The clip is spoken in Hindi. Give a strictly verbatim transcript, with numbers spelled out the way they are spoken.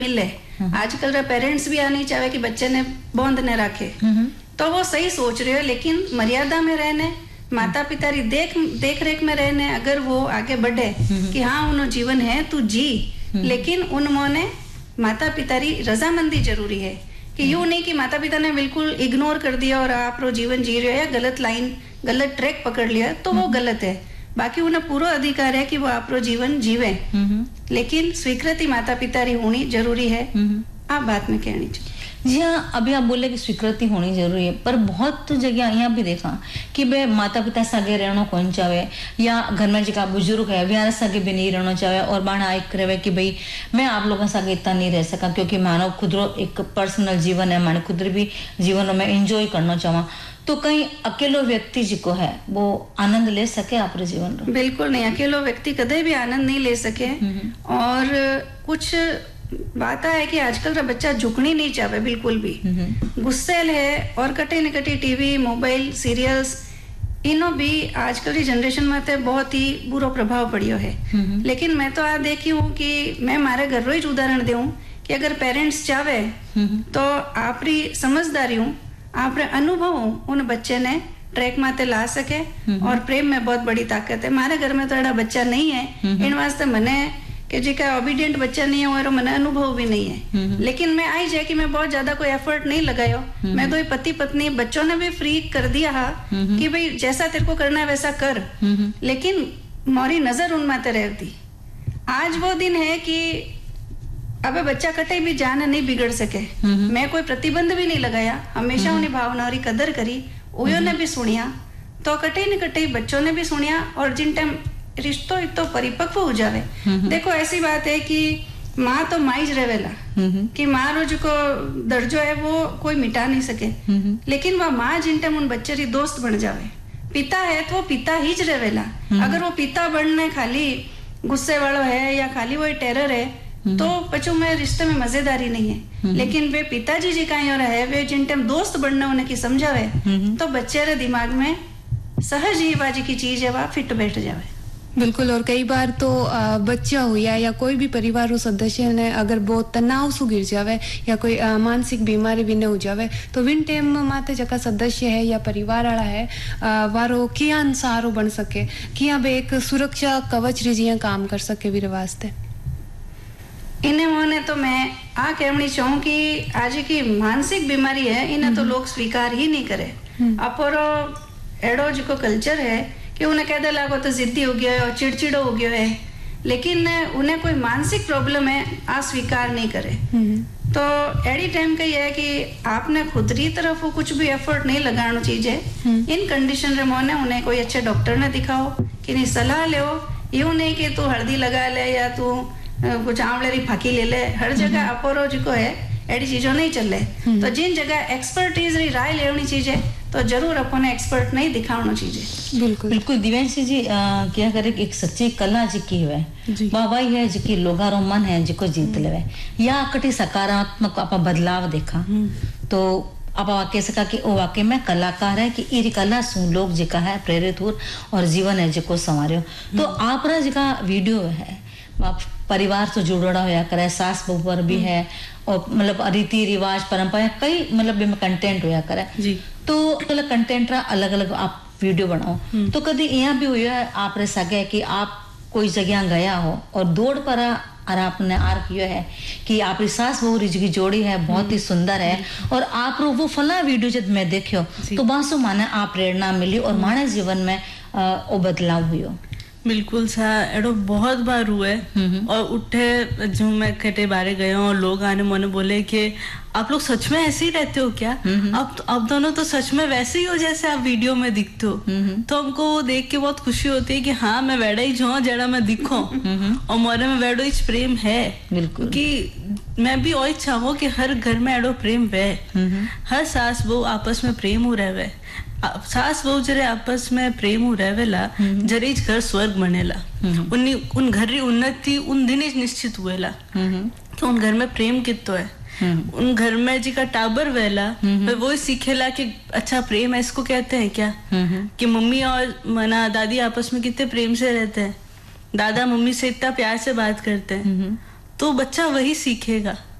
मिले। आजकल रा पेरेंट्स भी आ नहीं चाहे कि बच्चे ने बंद न रखे, तो वो सही सोच रहे हो, लेकिन मर्यादा में रहने, माता पिता री देख देख रेख में रहने, अगर वो आगे बढ़े कि हाँ उन्हों जीवन है तू जी, लेकिन उनमोने माता पिता री रजामंदी जरूरी है कि यूं नहीं कि माता पिता ने बिल्कुल इग्नोर कर दिया और आप रो जीवन जी रहे हो या गलत लाइन गलत ट्रैक पकड़ लिया तो वो गलत है। बाकी उन्हें पूरा अधिकार है कि वो आप रो जीवन जीवे, लेकिन स्वीकृति माता पिता री होनी जरूरी है। आप बात में कहनी चाहिए। जी हाँ, अभी आप बोले कि स्वीकृति होनी जरूरी है, पर बहुत तो जगह यहाँ भी देखा कि बे माता पिता सागे रहना कौन चाहे या घर में जो बुजुर्ग है वे सागे भी नहीं रहना चाहे और बाणा एक रहे कि भाई मैं आप लोगों सागे इतना नहीं रह सका क्योंकि मानव खुद एक पर्सनल जीवन है, मैंने खुद भी जीवन में एंजॉय करना चाहवा, तो कहीं अकेलो व्यक्ति जिको है वो आनंद ले सके आपरे जीवन रो? बिल्कुल नहीं, अकेलो व्यक्ति कदे भी आनंद नहीं ले सके। और कुछ बात है कि आजकल का बच्चा झुकनी नहीं चाहे बिल्कुल भी, गुस्सेल है और कटे न कटे टीवी मोबाइल सीरियल्स इनो भी आजकल की जनरेशन में तो बहुत ही बुरा प्रभाव पड़ियो है। लेकिन मैं तो आ देखी हूँ कि मैं मारे घर रो ही उदाहरण दूं कि अगर पेरेंट्स चाहे तो आपरी समझदारी हूँ आपरे अनुभव उन बच्चे ने ट्रैक माते ला सके, और प्रेम में बहुत बड़ी ताकत है। मारे घर में तो एड़ा बच्चा नहीं है, इन वास्ते मने कि जी का ओबीडियंट बच्चा नहीं है और मने अनुभव भी नहीं है, लेकिन मैं आई जाए कि मैं बहुत ज्यादा कोई एफर्ट नहीं लगायो। मैं तो पति पत्नी बच्चों ने भी फ्री कर दिया हा कि भाई जैसा तेरे को करना है वैसा कर, लेकिन मोरी नजर उन माते रहती। आज वो दिन है कि अबे बच्चा कटे भी जान नहीं बिगड़ सके, मैं कोई प्रतिबंध भी नहीं लगाया, हमेशा उन्हें भावनाओं की कदर करी, उयो ने भी सुनिया तो कटे न कटे बच्चों ने भी सुनिया, और जिन टाइम रिश्तो इतो परिपक्व हो जावे। देखो ऐसी बात है कि माँ तो माँ ही रहेला कि माँ रो जो को दर्जो है वो कोई मिटा नहीं सके, लेकिन वह माँ जिन टाइम उन बच्चे री दोस्त बन जावे, पिता है तो वो पिता ही ज रहेला। अगर वो पिता बनने खाली गुस्से वालों है या खाली वो टेरर है तो बच्चों में रिश्ते में मजेदारी नहीं है। लेकिन वे पिताजी जी कहीं और है वे जिन टाइम दोस्त बनने उन्हें की समझावे तो बच्चे रे दिमाग में सहज ही बाजी की चीज है वह फिट बैठ जावे। बिल्कुल। और कई बार तो बच्चा हो या, या कोई भी परिवार सदस्य ने अगर बहुत तनाव सु गिर जावे या कोई मानसिक बीमारी भी न हो जावे तो विन टाइम माते जका सदस्य है या परिवार वाला है वारो किया सहारो बन सके, किया बे एक सुरक्षा कवच रिजिया काम कर सके वीर वास्ते। इन्हें मोने तो मैं आ कहनी चाहूँ कि आज की मानसिक बीमारी है इन्हें तो लोग स्वीकार ही नहीं करे। अपोरो एडो जो कल्चर है कि उन्हें कह दे लागो तो जिद्दी हो गया है और चिड़चिड़ो हो गया है, लेकिन उन्हें कोई मानसिक प्रॉब्लम है आ स्वीकार नहीं करे। तो एडी टाइम का ये है कि आपने खुद की तरफ कुछ भी एफर्ट नहीं लगाना चाहिए। इन कंडीशन रे मोने उन्हें कोई अच्छे डॉक्टर ने दिखाओ कि नहीं सलाह ले, यूं नहीं कि तू हल्दी लगा ले या तू कुछ आंवले री फाकी ले ले। हर जगह अपोरो जो है एडी चीजों नहीं चले, तो जिन जगह एक्सपर्टीज री राय लेनी चाहिए तो जरूर अपन एक्सपर्ट नहीं दिखाना चाहिए। बिल्कुल बिल्कुल। दिव्यांशी जी क्या करे एक सच्ची कला जिकी है बाबाई है जिकी लोगारो मन है जिको जीत लेवे या कटी सकारात्मक आप बदलाव देखा तो आप वाकई सका कि ओ वाकई में कलाकार है कि इरी कला सु लोग जिका है प्रेरित हो और जीवन है जिको संवारियो। तो आप रा जिका वीडियो है परिवार से जुड़ोड़ा होया करे, सास बहू पर भी है और मतलब रीति रिवाज परंपरा कई मतलब कंटेंट होया करे जी। तो मतलब कंटेंट रा अलग अलग आप वीडियो बनाओ तो कभी यहाँ भी हुआ है आप रे सके कि आप कोई जगह गया हो और दौड़ पर और आपने आर किया है कि आपकी सास बहू की जोड़ी है बहुत ही सुंदर है और आप रो वो फला वीडियो जब मैं देखियो तो बासु माने आप प्रेरणा मिली और माने जीवन में वो बदलाव हुआ। बिल्कुल सा एडो बहुत बार हुए और उठे जो मैं कटे बारे गए और लोग आने मोने बोले कि आप लोग सच में ऐसे ही रहते हो क्या? अब अब दोनों तो सच में वैसे ही हो जैसे आप वीडियो में दिखते हो। तो हमको वो देख के बहुत खुशी होती है कि हाँ मैं वेड़ा ही जो जड़ा मैं दिखो और मोरे में वेड़ो ही प्रेम है। बिल्कुल कि मैं भी वही चाहूँ कि हर घर में एडो प्रेम वे, हर सास बहू आपस में प्रेम हो रहे सास बहू जरे आपस में प्रेम हो रहेला जरे घर स्वर्ग बनेला। उन उन घर री उन्नति उन दिन ही निश्चित हुएला कि उन घर में प्रेम कितो है। उन घर में जी का टाबर वेला वो सीखेला कि अच्छा प्रेम है इसको कहते हैं क्या, कि मम्मी और मना दादी आपस में कितने प्रेम से रहते हैं, दादा मम्मी से इतना प्यार से बात करते हैं। तो बच्चा वही सीखेगा।